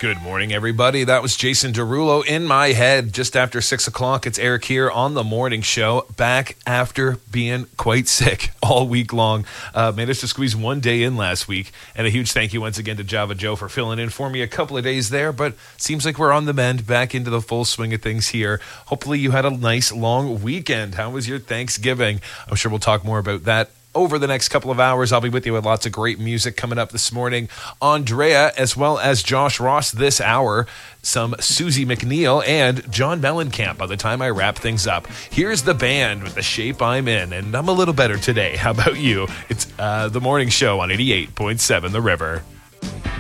Good morning, everybody. That was Jason Derulo in my head just after 6 o'clock. It's Eric here on the morning show, back after being quite sick all week long. Managed to squeeze one day in last week, and a huge thank you once again to Java Joe for filling in for me a couple of days there, but seems like we're on the mend, back into the full swing of things here. Hopefully you had a nice long weekend. How was your Thanksgiving? I'm sure we'll talk more about that over the next couple of hours. I'll be with you with lots of great music coming up this morning. Andrea, as well as Josh Ross this hour, some Susie McNeil, and John Mellencamp by the time I wrap things up. Here's the band with The Shape I'm In, and I'm a little better today. How about you? It's The Morning Show on 88.7 The River.